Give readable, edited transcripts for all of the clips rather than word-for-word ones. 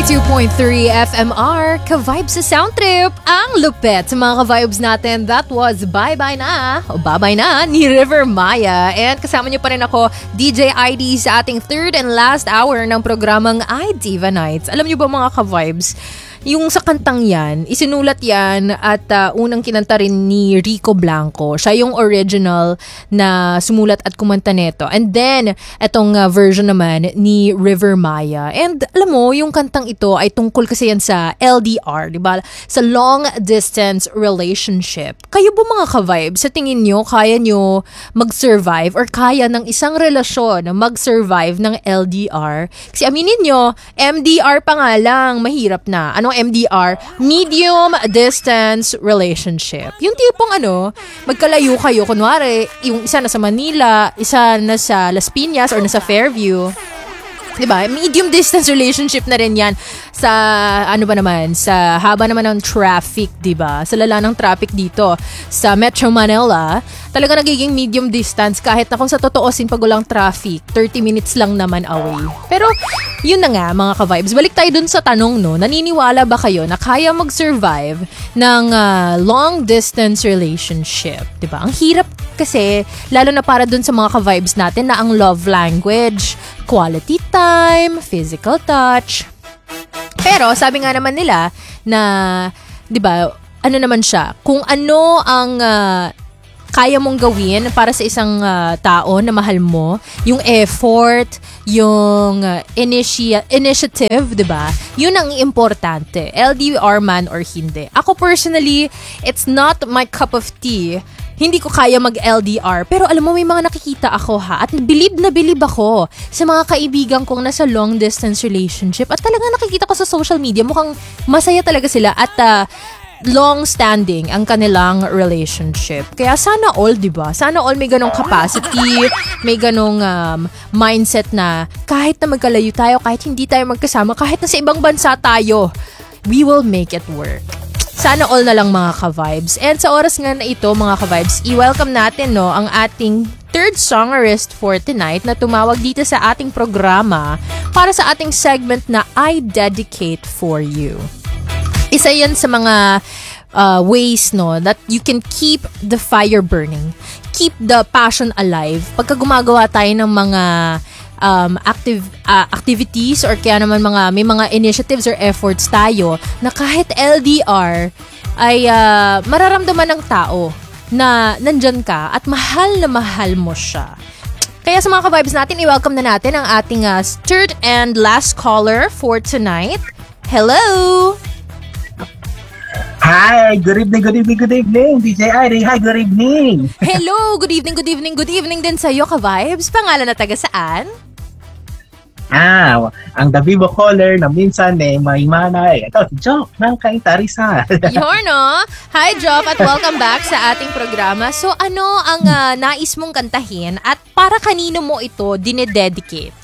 92.3 FMR, ka-vibes sa Sound Trip. Ang lupet sa mga ka-vibes natin. That was Bye Bye Na, o Babay Na, ni River Maya. And kasama niyo pa rin ako, DJ ID, sa ating third and last hour ng programang iDiva Nights. Alam niyo ba mga ka-vibes, yung sa kantang yan, isinulat yan at unang kinanta rin ni Rico Blanco. Siya yung original na sumulat at kumanta neto. And then, etong version naman ni River Maya. And alam mo, yung kantang ito ay tungkol kasi yan sa LDR, di ba? Sa long distance relationship. Kayo ba mga ka-vibes, sa tingin nyo, kaya nyo mag-survive or kaya ng isang relasyon na mag-survive ng LDR? Kasi aminin nyo, MDR pa nga lang, mahirap na. Anong MDR? Medium Distance Relationship. Yung tipong magkalayo kayo. Kunwari, yung isa nasa Manila, isa nasa Las Piñas or nasa Fairview. Diba? Medium distance relationship na rin yan sa sa haba naman ng traffic, diba? Sa lala ng traffic dito sa Metro Manila, talaga nagiging medium distance kahit na kung sa totoosin pag walang traffic, 30 minutes lang naman away. Pero yun na nga mga ka-vibes, balik tayo dun sa tanong, no? Naniniwala ba kayo na kaya mag-survive ng long distance relationship? Diba? Ang hirap kasi, lalo na para dun sa mga ka-vibes natin na ang love language, quality time, physical touch. Pero sabi nga naman nila na, 'di ba, naman siya, kung ano ang kaya mong gawin para sa isang tao na mahal mo, yung effort, yung initiative, 'di ba? Yun ang importante. LDR man or hindi. Ako personally, it's not my cup of tea. Hindi ko kaya mag-LDR. Pero alam mo, may mga nakikita ako at bilib na bilib ako sa mga kaibigan kong nasa long distance relationship. At talaga nakikita ko sa social media, mukhang masaya talaga sila at long-standing ang kanilang relationship. Kaya sana all, diba? Sana all may ganong capacity, may ganong mindset na kahit na magkalayo tayo, kahit hindi tayo magkasama, kahit na sa ibang bansa tayo, we will make it work. Sana all na lang mga ka-vibes. And sa oras nga na ito mga ka-vibes, i-welcome natin ang ating third songerist for tonight na tumawag dito sa ating programa para sa ating segment na I Dedicate For You. Isa yan sa mga ways that you can keep the fire burning, keep the passion alive pagka gumagawa tayo ng mga activities or kaya naman may mga initiatives or efforts tayo na kahit LDR ay mararamdaman ng tao na nandyan ka at mahal na mahal mo siya. Kaya sa mga ka-vibes natin, i-welcome na natin ang ating third and last caller for tonight. Hello! Hi! Good evening, DJ Iri. Hi, good evening! Hello! Good evening din sa'yo, ka-vibes. Pangalan na taga saan? Ang The Vivo caller na minsan may manay. Ito, si Joff ng Kaintarisa. Yun, no? Hi, Joff, at welcome back sa ating programa. So, ano ang nais mong kantahin at para kanino mo ito dinededicate?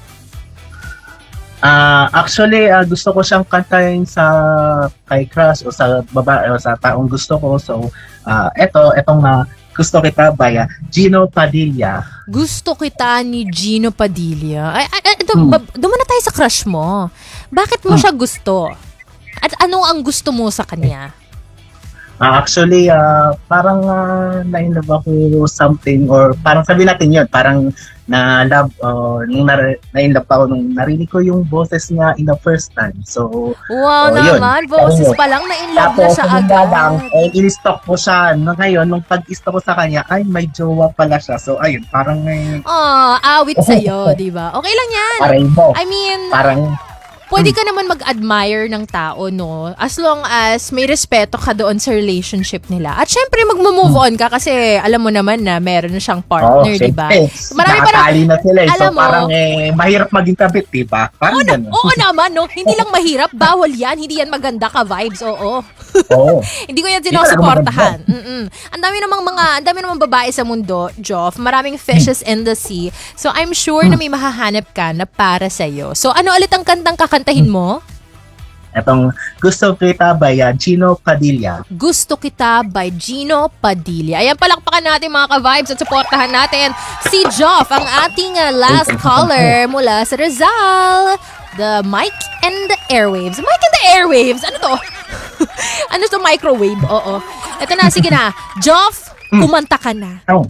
Actually, gusto ko siyang kantahin sa kay crush o sa babae o sa taong gusto ko. So, etong Gusto Kita by Gino Padilla. Gusto Kita ni Gino Padilla. Duman na tayo sa crush mo. Bakit mo siya gusto? At ano ang gusto mo sa kanya? Actually, parang na-inlove ako something or parang sabihin natin yun, parang na-love, na-inlove ako nung narinig ko yung boses niya in the first time. So, wow naman, boses pa lang na-inlove na siya agad. In-stalk ko siya. Ngayon, nung pag-stalk ko sa kanya, ay, may jowa pala siya. So, ayun, parang awit sa'yo, di ba? Okay lang yan. I mean, parang pwede ka naman mag-admire ng tao, no? As long as may respeto ka doon sa relationship nila. At syempre, mag-move on ka kasi alam mo naman na meron na siyang partner, di ba? Nakatali na sila. So, parang mahirap maging kabit, di ba? Oo naman, no? Hindi lang mahirap. Bawal yan. Hindi yan maganda ka vibes. Oo. Hindi ko yan sinusuportahan. Ang dami namang babae sa mundo, Joff. Maraming fishes in the sea. So, I'm sure na may mahahanap ka na para sa'yo. So, ano ulit ang kantang kakantahin mo? Itong Gusto Kita by Gino Padilla. Gusto Kita by Gino Padilla. Ayan, palakpakan natin mga ka-vibes at supportahan natin si Joff, ang ating last caller mula sa Rizal. The mic and the airwaves. Mic and the airwaves? Ano to? Ano to, microwave? Oo. Ito na, sige na. Joff, kumanta ka na. Oh.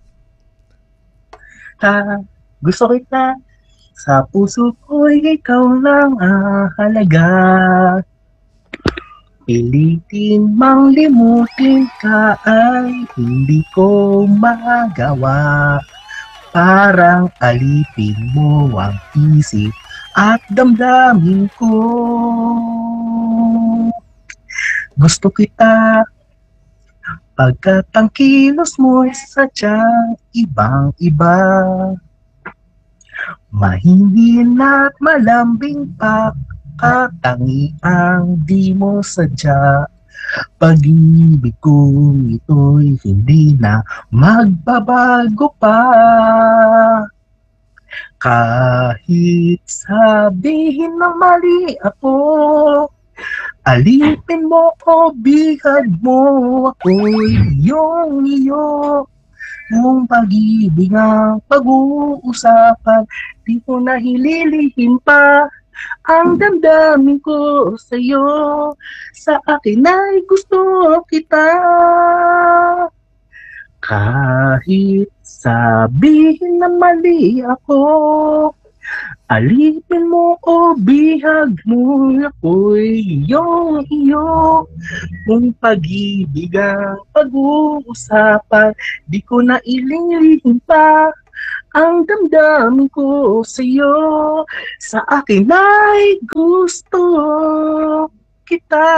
Gusto kita, sa puso ko'y ikaw lang ang halaga. Pilitin mang limutin ka ay hindi ko magawa. Parang alipin mo ang isip at damdamin ko. Gusto kita, pagkat ang kilos mo'y sadyang ibang-iba. Mahihin at malambing pa, katangi ang di mo sadya. Pag-ibig kong ito'y hindi na magbabago pa. Kahit sabihin na mali ako, alipin mo o bihag mo, ako'y iyo. Kung pag-ibig ang pag-uusapan, di ko na hililihin pa ang damdamin ko sa'yo. Sa akin ay gusto kita. Kahit sabihin na mali ako, alipin mo o bihag mo, ako'y iyo. Kung pag-ibig ang pag-uusapan, di ko na ililihin pa ang damdamin ko sa'yo. Sa akin ay gusto kita.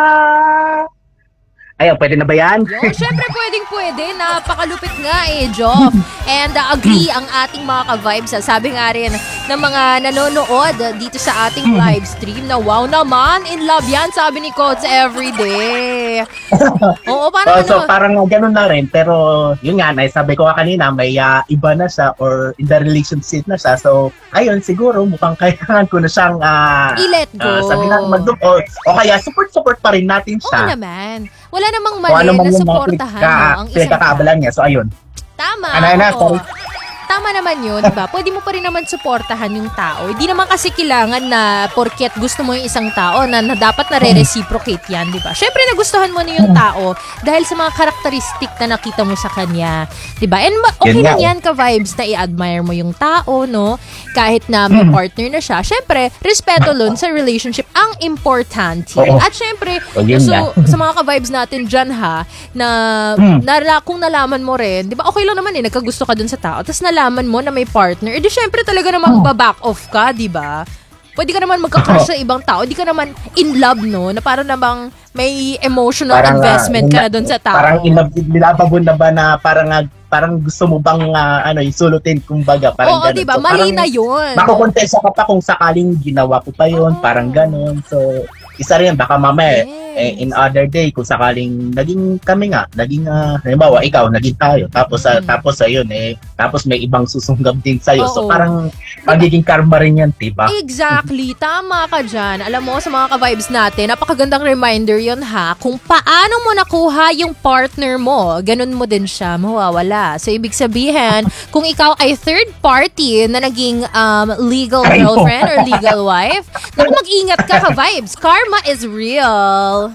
Ayun, pwede na ba yan? Yo, syempre pwede. Napakalupit nga Joff. And agree ang ating mga ka-vibes. Sabi nga rin ng mga nanonood dito sa ating live stream na wow naman, in love yan, sabi ni Coach everyday. Oo, parang So parang ganun na rin. Pero yun nga, sabi ko kanina, may iba na siya or in the relationship na siya. So ayun, siguro mukhang kailangan ko na siyang i-let go. sabi nga, o kaya support pa rin natin siya. Oo naman. Wala namang mali na supportahan ang isang pinagkakaabalan niya. So ayun. Tama. Sorry. Tama naman yun, diba? Pwede mo pa rin naman supportahan yung tao. Hindi naman kasi kailangan na porket gusto mo yung isang tao na dapat nare-reciprocate yan, diba? Syempre nagustuhan mo na yung tao dahil sa mga karakteristik na nakita mo sa kanya, diba? And okay lang yan ka-vibes na i-admire mo yung tao, no? Kahit na may partner na siya. Syempre, respeto lun sa relationship ang importante. At syempre, sa mga ka-vibes natin dyan kung nalaman mo rin, diba? Okay lang naman nagkagusto ka dun sa tao. Tapos nalaman mo na may partner, edi syempre talaga naman back off ka, di ba? Pwede ka naman magka-crush sa ibang tao, di ka naman in love, no? Na parang namang may emotional investment ka na doon sa tao. Parang nilababon na ba na parang gusto mo bang isulutin kumbaga, parang ganun. Oo, di ba? Mali na yun. Makukontesa ka pa kung sakaling ginawa ko pa yun, parang ganun. So, isa rin, baka mamaya, in other day, kung sakaling naging halimbawa, ikaw, naging tayo, tapos ayun, tapos may ibang susunggab din sa'yo. So, parang magiging karma rin yan, diba? Exactly. Tama ka dyan. Alam mo, sa mga ka-vibes natin, napakagandang reminder yun kung paano mo nakuha yung partner mo, ganun mo din siya mawawala. So, ibig sabihin, kung ikaw ay third party na naging legal girlfriend or legal wife, mag-ingat ka ka-vibes. Karma is real.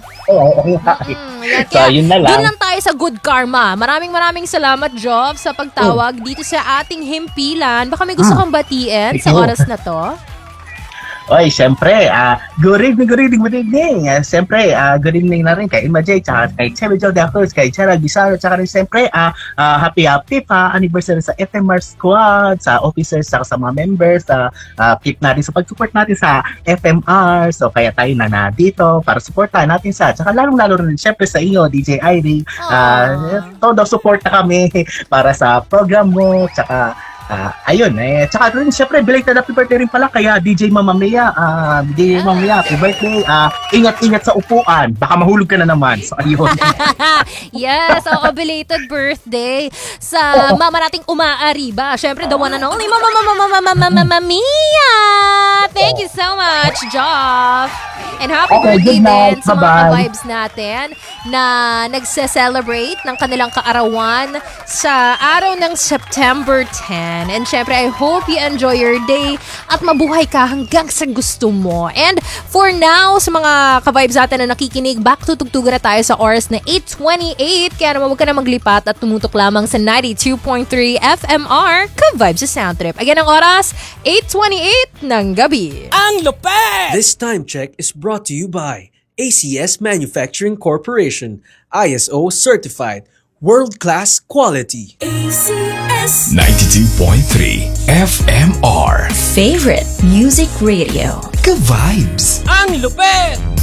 So, yun na lang. Doon lang tayo sa good karma. Maraming salamat, Joff, sa pagtawag dito sa ating himpilan. Baka may gusto kang batiin sa oras na to? Oy, siyempre, good evening. Siyempre, good evening na rin kay Ima J, tsaka kay Chevy Joe de Cruz, kay Gerald Bizarro, tsaka rin siyempre, happy anniversary sa FMR Squad, sa officers, tsaka sa mga members, keep natin sa pag-support natin sa FMR. So, kaya tayo na dito para supportahan natin tsaka lalong-lalo rin siyempre sa iyo, DJ Ivy. Todo support na kami para sa program mo, tsaka Ayun, tsaka rin, syempre, belated happy birthday rin pala kaya DJ Mama Mia. DJ Mama Mia, happy birthday. Ingat-ingat sa upuan. Baka mahulog ka na naman. So, ayun. Yes, belated birthday sa mama nating umaariba. Syempre, the one and only Mama Mia. Thank you so much, Joff. And happy birthday good night. din sa mga Bye-bye. vibes natin na nagse-celebrate ng kanilang kaarawan sa araw ng September 10. And syempre, I hope you enjoy your day at mabuhay ka hanggang sa gusto mo. And for now, sa mga ka-vibes natin na nakikinig, back to tugtugan na tayo sa oras na 8:28. Kaya naman huwag ka na maglipat at tumutok lamang sa 92.3 FMR Ka-Vibes sa Soundtrip. Again, ang oras, 8:28 ng gabi. Ang lupet! This time check is brought to you by ACS Manufacturing Corporation, ISO certified, world-class quality. ACS 92.3 FMR Favorite Music Radio. Ka-Vibes. Ang lupet!